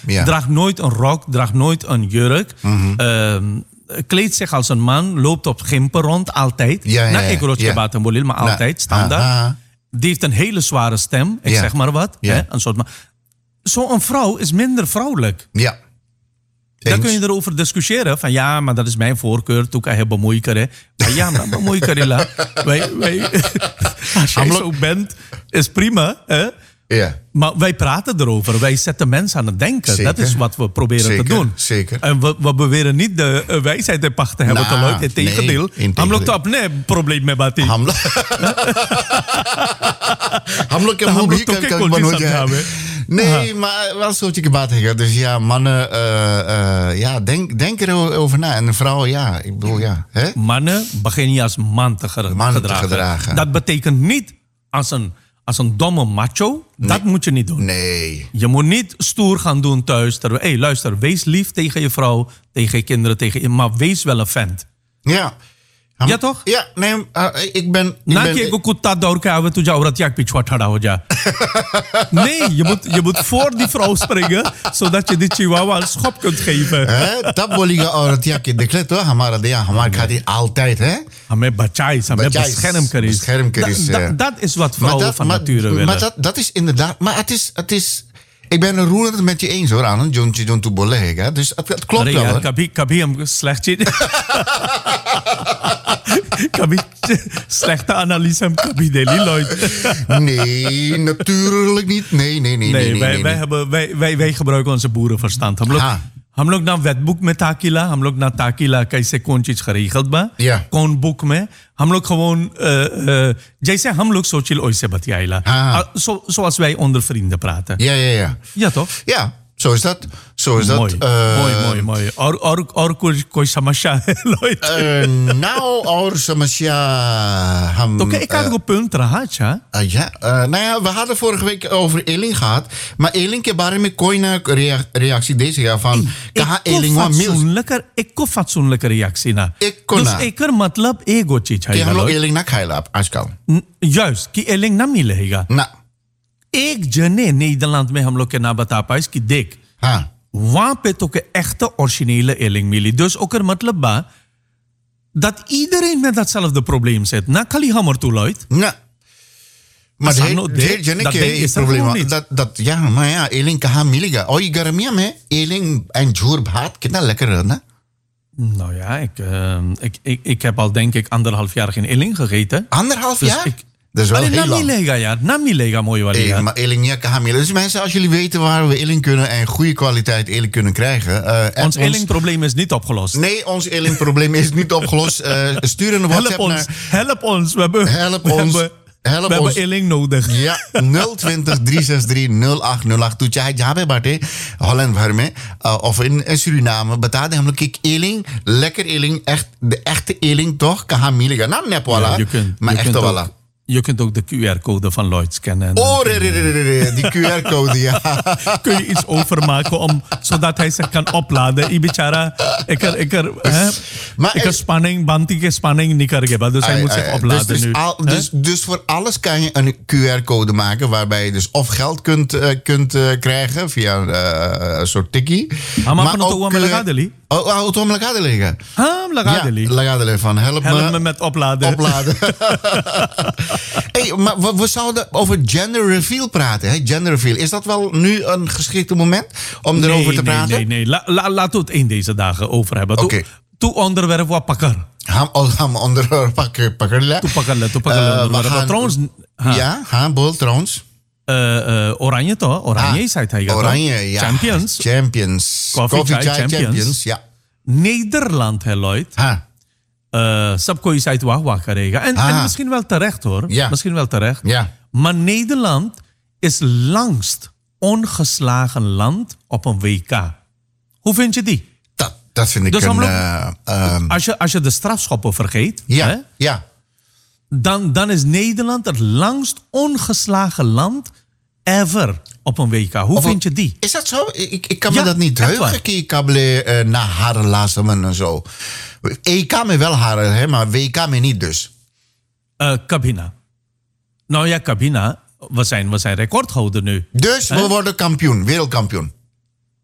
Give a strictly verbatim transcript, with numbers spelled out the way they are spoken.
ja. Draagt nooit een rok, draagt nooit een jurk. Mm-hmm. Uh, kleedt zich als een man, loopt op gimpen rond, altijd. Ja, ja, Na ja, ekrotje ja. batenbolil, maar Na, altijd, standaard. aha. Die heeft een hele zware stem, ik Ja. zeg maar wat. Ja. Hè, een soort ma- Zo'n vrouw is minder vrouwelijk. Ja. Dan Eens. kun je erover discussiëren. Van ja, maar dat is mijn voorkeur. Toen kan je bemoeikeren. Maar ja, maar bemoeikeren. wij, wij, als jij Hamlo- zo bent, is prima. Hè? Ja. Maar wij praten erover. Wij zetten mensen aan het denken. Zeker. Dat is wat we proberen Zeker, te doen. zeker. En we, we beweren niet de uh, wijsheid in pacht te hebben. Nou, te leuk. Integendeel. nee, integendeel. Hamlo top, nee, probleem met Bati. हम लोग हम लोग के हम मुंह लोग भी तो कभी क्या कभी कोशिश बन हो समझा जाए में? Nee, maar wel soortje gebaat hebben. Dus ja, mannen, uh, uh, ja, denk, denk erover na. En een vrouw, ja, ik bedoel, ja. Hè? Mannen begin je als man te, ge- Man te gedragen. gedragen. Dat betekent niet als een, als een domme macho. Dat moet je niet doen. Nee. Je moet niet stoer gaan doen thuis. Hé, hey, luister, wees lief tegen je vrouw, tegen je kinderen, tegen je, maar wees wel een vent. Ja. Ham- Ja, toch? Ja, nee, uh, ik ben... Ik Na ben कि को कुत्ता दौड़ के आवे तुझे औरत या पीछे खड़ा हो जा. Nee, je moet, je moet voor die vrouw springen, zodat je die chihuahua een schop kunt geven. Hè? Dat बोलेगा औरत या कि देख ले तो हमारा दिया हमारे खातिर altijd, hè? Hame bachais, hame Bachais, bescherm karis. bescherm karis, Da- ja. da- Dat is wat Maar vrouwen dat, van maar, nature willen. maar dat, dat is inderdaad... Maar het is... Het is ik ben het roerend met je eens, hoor, aan John John to Bolega. Dus het, het klopt Aरे wel, यार, hoor. कभी कभी हम slecht zit. Kभी slechte analyse हम कभी deli nooit. Nee, natuurlijk niet. Nee, nee, nee. Nee, nee, nee, wij, nee, wij, nee. hebben, wij, wij, wij gebruiken onze boerenverstand. हम लोग हाँ. हम लोग ना वेदबुक में ताकिला हम लोग ना ताकिला कैसे कौन चीज geregeld बा Ja. कौन बुक में हम लोग gewoon uh, uh, जैसे हम लोग सोचिल ओइसे बतियाइला हाँ. uh, zo, zoals wij onder vrienden praten. Ja, ja, ja. Ja toch? Ja, zo is dat. Zo is dat. mooi, Uh, mooi, mooi, mooi. और और और कोई कोई समस्या है लोग Uh, nou, और समस्या हम... तो ik had ook punt रहा अच्छा Uh, ja, uh, nou ja, we hadden vorige week over Eling gehad. Maar Eling के बारे में कोई ना rea- reactie deze jaar van... कहा Eling wa mils. fatsoenlijke ik को fatsoenlijke reactie na. Ik kon dus na. एकर मतलब एगो चीज कि है हम लोग लोग Eling ना खाएला आजकल. जुist कि एलिंग ना मिलेगा ना. एक जने नीदरलैंड में हम लोग के ना बता पाए कि देख हाँ. वहां पे तो के echte originele एलिंग मिली dus ook er मतलब बा dat iedereen met datzelfde probleem zit na kali hammer toe luid ना. Maar Asano de, de- de, jene dat के ding is er probleem gewoon niet. dat, dat ja, maar ja, Eling कहाँ मिलेगा? और ये गर्मियों में Eling en झूर भात कितना lekker है ना? nou ja ik, uh, ik, ik, ik heb al denk ik anderhalf jaar geen eling gegeten Anderhalf dus jaar? ik Dat is wel Allee, heel na lang. milega ja na milega mooi wel Hey, ja. maar Eling ja, कहाँ मिलेगा? Dus mensen, als jullie weten waar we Eling kunnen en goede kwaliteit Eling kunnen krijgen... Uh, app ons elingprobleem is niet opgelost Nee, ons Eling-probleem is niet opgelost. Uh, stuur een help WhatsApp ons naar... help ons we hebben Help we ons. hebben, Help we ons. hebben eling nodig Ja, nul twintig drie zes drie nul acht nul acht. तू चाहे जहाँ पे बाटे हॉलैंड भर में uh, of in Suriname बता दे हम लोग की Eling lekker Eling echt de echte Eling toch कहाँ मिलेगा ना नेप वाला Ja, je kunt, maar je echte kunt वाला ook, je kunt ook de Q R-code van Lloyd scannen. En dan oh kun re, je- re, re, re, re, die Q R-code ja kun je iets overmaken om, zodat hij zich kan opladen. I bichara, ik er, ik er, hè? Maar ik er- er spanning, bantige spanning niet kan geven. Dus hij Ai, moet ai, zich ai. opladen dus, nu. dus, al, Hè? dus, dus voor alles kan je een Q R-code maken waarbij je dus of geld kunt, uh, kunt uh, krijgen via uh, een soort tikkie. Ah, maar van het ook, Oa Malagadeli? Oh, oh, auto Malagadeli liggen. Ha, Malagadeli. Ja, Lagadeli van help, Help me met opladen. opladen. Hey, maar we, we zouden over gender reveal praten. Hè? Gender reveal. Is dat wel nu een geschikte moment om erover te nee, praten? Nee, nee, nee. La, la, laten we het in deze dagen over hebben. Oké. Toe- Toe onderwerp wat pakker. Ham, oh, ham onder pakken, pakken. Toe pakken, toe pakken. Eh, we onderwerp. gaan- Trouwens, ha, Ja, ha, bol trouwens. eh, eh, Oranje toch? Oranje Ah, is hij toch? Oranje, ja. Champions. Champions. Coffee Chai Champions. ja. Nederland, hè, Lloyd. Ha, Uh, सबको इस साइड वाह वाह करेगा. En, Ah. en misschien wel terecht hoor. Ja. Misschien wel terecht. ja. Maar Nederland is langst ongeslagen land op een W K. Hoe vind je die? Dat, dat vind ik Dus een... Hamlo- Uh, um, Als je, als je de strafschoppen vergeet, ja, hè, ja. dan, dan is Nederland het langst ongeslagen land ever op een W K. Hoe Of- vind je die? Is dat zo? Ik, ik kan Ja, me dat niet echt heugen. waar. Ki kabele uh, na haren lassen en zo. E K me wel haren, hè, maar W K me niet dus. Uh, Cabina. Nou ja, Cabina. We zijn, we zijn recordhouder nu. Dus Hè? we worden kampioen, wereldkampioen.